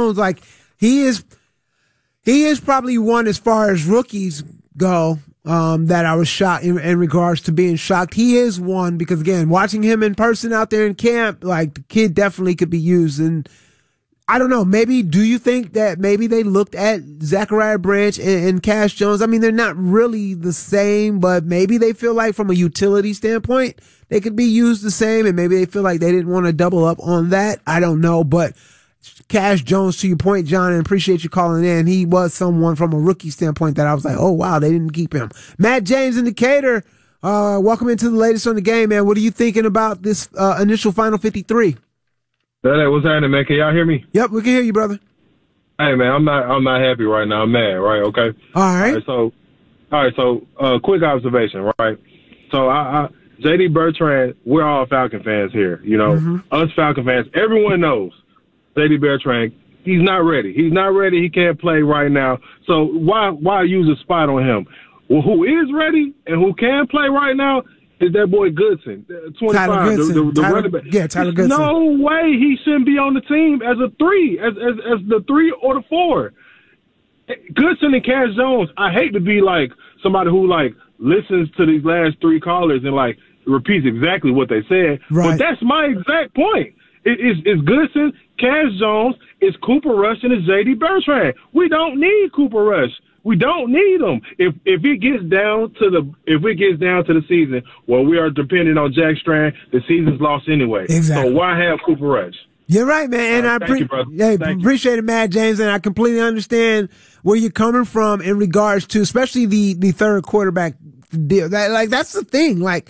Jones, like he is probably one as far as rookies go. That I was shocked in regards to being shocked. He is one because, again, watching him in person out there in camp, like, the kid definitely could be used. And I don't know, do you think that maybe they looked at Zachariah Branch and Cash Jones? I mean, they're not really the same, but maybe they feel like from a utility standpoint, they could be used the same, and maybe they feel like they didn't want to double up on that. I don't know, but Cash Jones, to your point, John, and appreciate you calling in. He was someone from a rookie standpoint that I was like, oh, wow, they didn't keep him. Matt James, indicator, welcome into the latest on the game, man. What are you thinking about this initial Final 53? Hey, what's happening, man? Can y'all hear me? Yep, we can hear you, brother. Hey, man, I'm not happy right now. I'm mad, right? Okay. All right. All right. So, quick observation, right? So, JD Bertrand, we're all Falcon fans here. You know, us Falcon fans, everyone knows JD Bertrand. He's not ready. He's not ready. He can't play right now. So why use a spot on him? Well, who is ready and who can play right now is that boy Goodson, 25, Tyler Goodson. the running back. Yeah, Tyler Goodson. No way he shouldn't be on the team as a 3, as the 3 or the 4. Goodson and Cash Jones, I hate to be like somebody who like listens to these last 3 callers and like repeats exactly what they said, but that's my exact point. It's Goodson, Cash Jones, it's Cooper Rush, and it's J.D. Bertrand. We don't need Cooper Rush. We don't need him. If it gets down to the season where we are depending on Jack Strand, the season's lost anyway. Exactly. So why have Cooper Rush? You're right, man. And I appreciate it, Matt James, and I completely understand where you're coming from in regards to, especially the third quarterback deal. That's the thing. Like,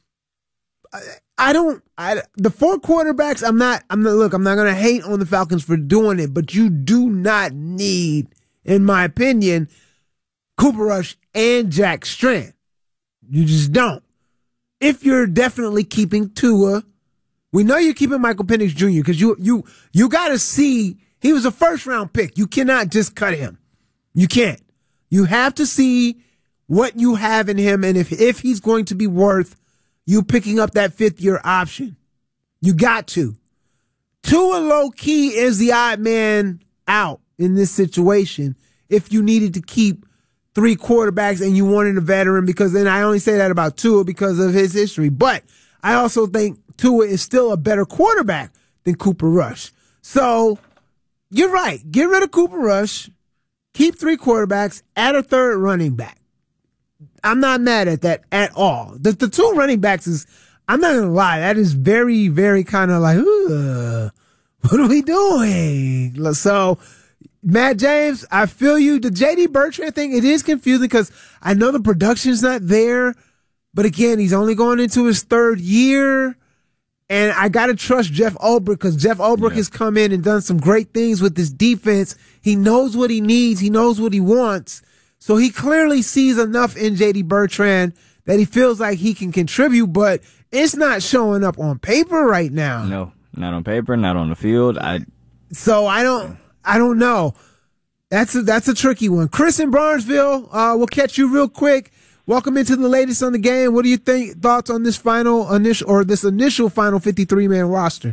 the 4 quarterbacks, I'm not going to hate on the Falcons for doing it, but you do not need, in my opinion, Cooper Rush and Jack Strand. You just don't. If you're definitely keeping Tua, we know you're keeping Michael Penix Jr. because you got to see he was a first-round pick. You cannot just cut him. You can't. You have to see what you have in him, and if he's going to be worth you picking up that 5th-year option. You got to. Tua low-key is the odd man out in this situation if you needed to keep 3 quarterbacks and you wanted a veteran, because then I only say that about Tua because of his history. But I also think Tua is still a better quarterback than Cooper Rush. So you're right. Get rid of Cooper Rush. Keep 3 quarterbacks. Add a 3rd running back. I'm not mad at that at all. The 2 running backs is, I'm not going to lie, that is very, very kind of like, what are we doing? So, Matt James, I feel you. The J.D. Bertrand thing, it is confusing because I know the production's not there, but again, he's only going into his 3rd year, and I got to trust Jeff Ulbrich because Jeff Ulbrich has come in and done some great things with this defense. He knows what he needs. He knows what he wants. So he clearly sees enough in J.D. Bertrand that he feels like he can contribute, but it's not showing up on paper right now. No, not on paper, not on the field. I don't know. That's a tricky one. Chris in Barnesville, we'll catch you real quick. Welcome into the latest on the game. What do you think? Thoughts on this initial final 53-man roster?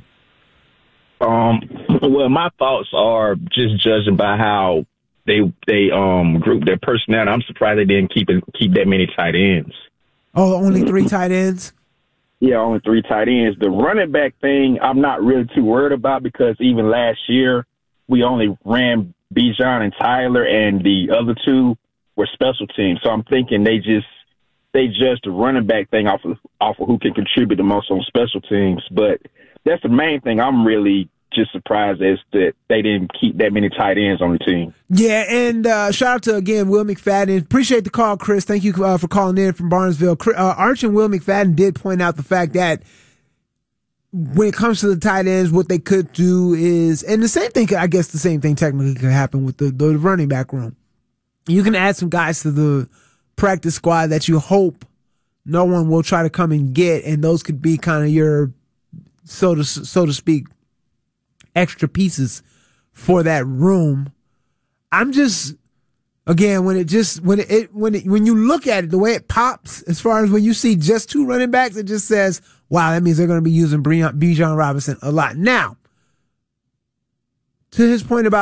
Well, my thoughts are just judging by how they group their personnel. I'm surprised they didn't keep that many tight ends. Oh, only 3 tight ends? Yeah, only 3 tight ends. The running back thing, I'm not really too worried about because even last year we only ran Bijan and Tyler, and the other 2 were special teams. So I'm thinking they judged the running back thing off of who can contribute the most on special teams. But that's the main thing I'm really just surprised as that they didn't keep that many tight ends on the team. Yeah, and shout out to, again, Will McFadden. Appreciate the call, Chris. Thank you for calling in from Barnesville. Arch and Will McFadden did point out the fact that when it comes to the tight ends, what they could do is, and the same thing technically could happen with the running back room. You can add some guys to the practice squad that you hope no one will try to come and get, and those could be kind of your, so to speak, extra pieces for that room. I'm just, again, when you look at it, the way it pops, as far as when you see just 2 running backs, it just says, wow, that means they're going to be using Bijan Robinson a lot. Now, to his point about